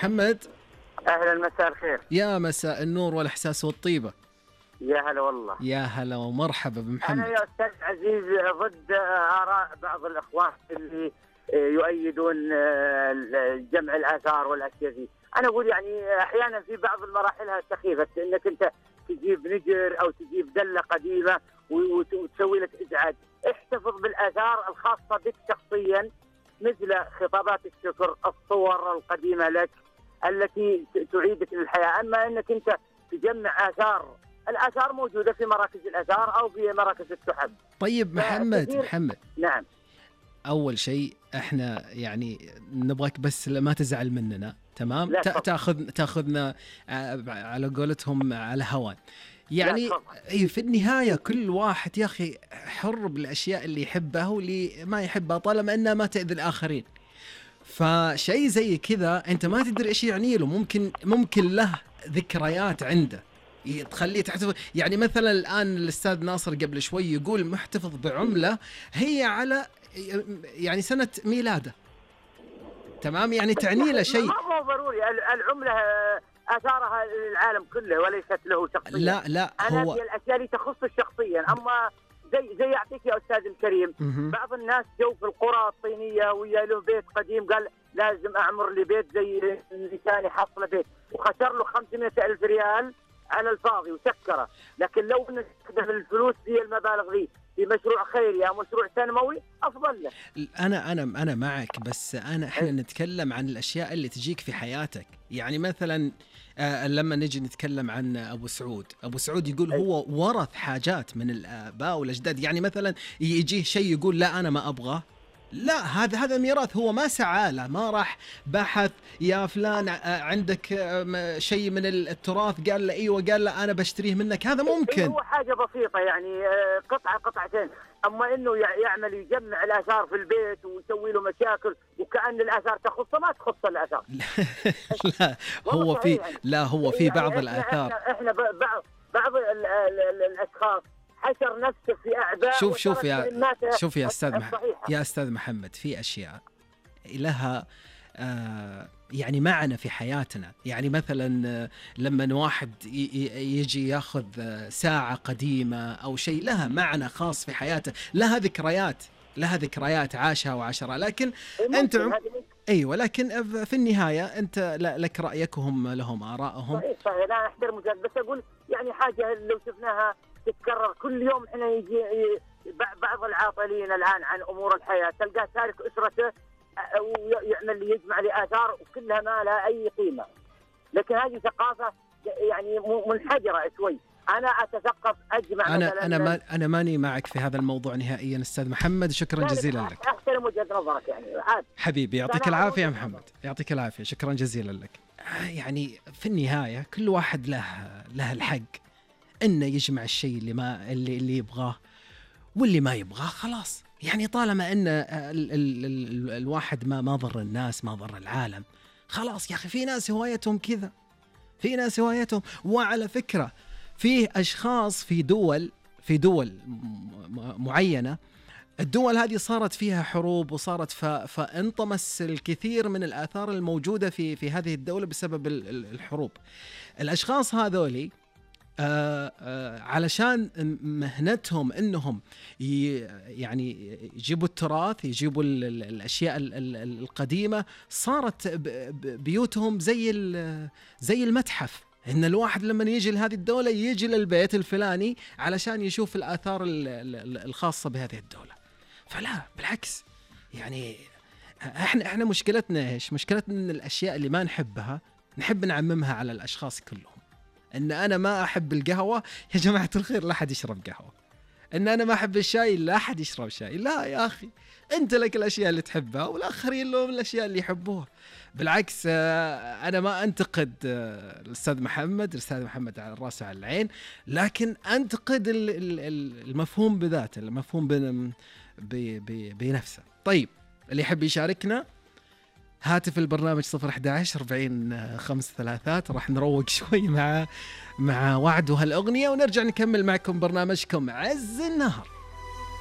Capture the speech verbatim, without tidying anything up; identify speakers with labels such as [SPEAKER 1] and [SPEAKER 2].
[SPEAKER 1] محمد.
[SPEAKER 2] أهلا، مساء الخير.
[SPEAKER 1] يا مساء النور والإحساس والطيبة.
[SPEAKER 2] يا هلا والله.
[SPEAKER 1] يا هلا ومرحبا بمحمد.
[SPEAKER 2] أنا يا أستاذ عزيز ضد آراء بعض الإخوان اللي يؤيدون جمع الآثار والأشياء دي. أنا أقول يعني أحيانا في بعض المراحلها السخيفة إنك أنت تجيب نجر أو تجيب دلة قديمة وتسوي لك إزعاج. احتفظ بالآثار الخاصة بك شخصيا، مثل خطابات الشكر، الصور القديمة لك التي تعيدك للحياة. أما أنك أنت تجمع آثار، الآثار موجودة في مراكز الآثار أو في مراكز التحف.
[SPEAKER 1] طيب محمد محمد
[SPEAKER 2] نعم،
[SPEAKER 1] أول شيء إحنا يعني نبغاك بس ما تزعل مننا، تمام؟ تأخذ تأخذنا على قولتهم على هوان يعني. أي في النهاية كل واحد يا أخي حر بالأشياء اللي يحبها واللي ما يحبها، طالما أنها ما تأذي الآخرين. فشيء زي كذا أنت ما تدري إيش يعني له، ممكن ممكن له ذكريات عنده تخليه تحتفظ. يعني مثلا الآن الأستاذ ناصر قبل شوي يقول محتفظ بعملة هي على يعني سنة ميلاده، تمام؟ يعني تعني له شيء.
[SPEAKER 2] ما هو ضروري العملة آثارها للعالم كله وليست له شخصيا.
[SPEAKER 1] لا لا
[SPEAKER 2] أنا
[SPEAKER 1] هو
[SPEAKER 2] هي الأشياء اللي تخص الشخصيا. أما زي زي يعطيك يا أستاذ الكريم،
[SPEAKER 1] م-م.
[SPEAKER 2] بعض الناس جو في القرى الطينية ويا له بيت قديم، قال لازم أعمر لي بيت زي اللي كان يحصل بيت، وخسر له خمسمائة ألف ريال على الفاضي وسكره. لكن لو نستخدم الفلوس دي المبالغ دي في مشروع خيري أو مشروع تنموي أفضل له.
[SPEAKER 1] أنا أنا أنا معك، بس أنا إحنا نتكلم عن الأشياء اللي تجيك في حياتك. يعني مثلا آه لما نجي نتكلم عن أبو سعود، أبو سعود يقول هو ورث حاجات من الآباء والأجداد. يعني مثلا يجيه شيء يقول لا أنا ما أبغاه، لا هذا هذا ميراث، هو ما سعى له، ما راح بحث يا فلان عندك شيء من التراث قال له ايوه، قال له انا بشتريه منك. هذا ممكن
[SPEAKER 2] هو حاجه بسيطه يعني قطعه قطعتين. اما انه يعمل يجمع الاثار في البيت ويسوي له مشاكل وكأن الاثار تخصه، ما تخص الاثار.
[SPEAKER 1] لا هو في لا هو في بعض
[SPEAKER 2] يعني
[SPEAKER 1] الاثار.
[SPEAKER 2] احنا, احنا بعض بعض ال ال ال الاشخاص حشر نفسه في أعباء.
[SPEAKER 1] شوف شوف يا شوف يا أستاذ مح... يا أستاذ محمد، في أشياء لها آه يعني معنى في حياتنا. يعني مثلا آه لما واحد ي... يجي ياخذ آه ساعة قديمة أو شيء لها معنى خاص في حياته، لها ذكريات لها ذكريات عاشها وعشرها. لكن أنت عم... أيوة، لكن في النهاية أنت لك رأيك وهم لهم آرائهم.
[SPEAKER 2] صحيح صحيح، لا أحترم ذلك، بس أقول يعني حاجة لو شفناها تتكرر كل يوم. احنا يجي بعض العاطلين الآن عن أمور الحياة تلقاه تارك أسرته ويعمل لي يجمع لي آثار وكلها ما لها أي قيمة. لكن هذه ثقافة يعني منحدرة شوي. أنا أتثقف أجمع.
[SPEAKER 1] أنا أنا ما أنا ماني معك في هذا الموضوع نهائيا أستاذ محمد، شكرا جزيلا لك.
[SPEAKER 2] أحترم وجهة نظرك يعني عاد.
[SPEAKER 1] حبيبي يعطيك العافية يا محمد، يعطيك العافية، شكرا جزيلا لك. يعني في النهاية كل واحد له له الحق إنه يجمع الشيء اللي ما اللي اللي يبغاه، واللي ما يبغاه خلاص. يعني طالما إن ال ال ال الواحد ما ما ضر الناس، ما ضر العالم، خلاص يا أخي. في ناس هوايتهم كذا، في ناس هوايتهم. وعلى فكرة فيه أشخاص في دول في دول معينة، الدول هذه صارت فيها حروب وصارت فانطمس الكثير من الآثار الموجودة في في هذه الدولة بسبب الحروب. الأشخاص هذولي آه آه علشان مهنتهم انهم يعني يجيبوا التراث، يجيبوا الاشياء القديمه، صارت بيوتهم زي زي المتحف. ان الواحد لما يجي لهذه الدوله يجي للبيت الفلاني علشان يشوف الاثار الخاصه بهذه الدوله. فلا بالعكس، يعني احنا احنا مشكلتنا ايش؟ مشكلتنا ان الاشياء اللي ما نحبها نحب نعممها على الاشخاص كلهم. ان انا ما احب القهوه، يا جماعه الخير لا احد يشرب قهوه. ان انا ما احب الشاي، لا احد يشرب شاي. لا يا اخي، انت لك الاشياء اللي تحبها والاخرين لهم الاشياء اللي يحبوها. بالعكس انا ما انتقد الاستاذ محمد، الاستاذ محمد على الراس وعلى العين، لكن انتقد المفهوم بذاته، المفهوم بنفسه. طيب اللي يحب يشاركنا هاتف البرنامج صفر أحد عشر أربعين خمس ثلاثات. راح نروق شوي مع مع وعد وهالأغنية ونرجع نكمل معكم برنامجكم عز النهر.